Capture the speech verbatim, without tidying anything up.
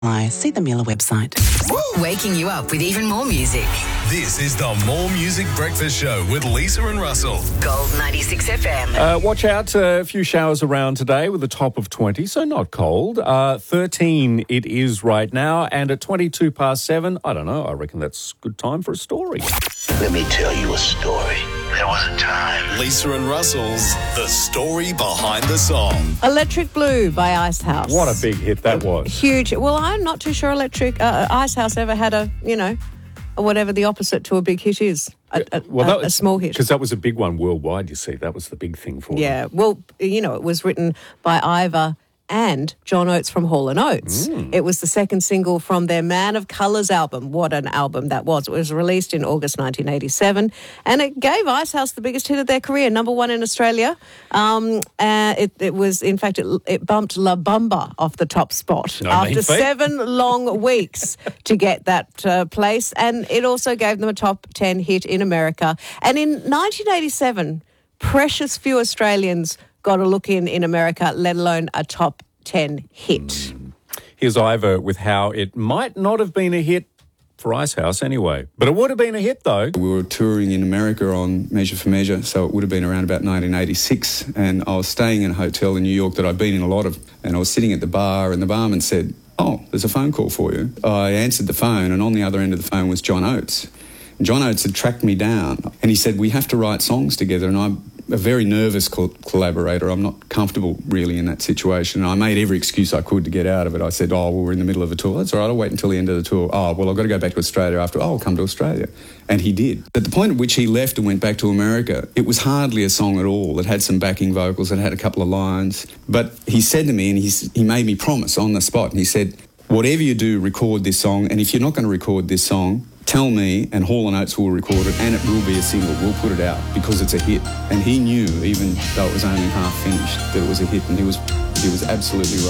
I see the Miller website. Waking you up with even more music. This is the More Music Breakfast Show with Lisa and Russell. Gold ninety-six F M. Uh, watch out, uh, a few showers around today with a top of twenty, so not cold. Uh, thirteen it is right now, and at twenty-two past seven, I don't know, I reckon that's good time for a story. Let me tell you a story. There was a time. Lisa and Russell's The Story Behind the Song. Electric Blue by Icehouse. What a big hit that was. Huge. Well, I'm not too sure Electric uh, Icehouse ever had a, you know, a whatever the opposite to a big hit is. A, a, Well, a, that was, a small hit. Because that was a big one worldwide, you see. That was the big thing for Yeah. them. Well, you know, it was written by Ivor and John Oates from Hall and Oates. Mm. It was the second single from their Man of Colours album. What an album that was. It was released in August nineteen eighty-seven, and it gave Icehouse the biggest hit of their career, number one in Australia. Um, uh, it, it was, in fact, it, it bumped La Bamba off the top spot No after mean feat. seven long weeks to get that uh, place, and it also gave them a top ten hit in America. And in nineteen eighty-seven, precious few Australians got a look in in America, let alone a top ten hit. Mm. Here's Ivor with how it might not have been a hit for Icehouse anyway. But it would have been a hit, though. We were touring in America on Measure for Measure, so it would have been around about nineteen eighty-six, and I was staying in a hotel in New York that I'd been in a lot of, and I was sitting at the bar, and the barman said, "Oh, there's a phone call for you." I answered the phone, and on the other end of the phone was John Oates. John Oates had tracked me down, and he said, "We have to write songs together," and I'm a very nervous col- collaborator. I'm not comfortable really in that situation. And I made every excuse I could to get out of it. I said, "Oh, well, we're in the middle of a tour. That's all right, I'll wait until the end of the tour." "Oh, well, I've got to go back to Australia after." "Oh, I'll come to Australia." And he did. At the point at which he left and went back to America, it was hardly a song at all. It had some backing vocals, it had a couple of lines. But he said to me, and he's, he made me promise on the spot, and he said, "Whatever you do, record this song, and if you're not going to record this song, tell me, and Hall and Oates will record it, and it will be a single. We'll put it out because it's a hit." And he knew, even though it was only half finished, that it was a hit, and he was he was absolutely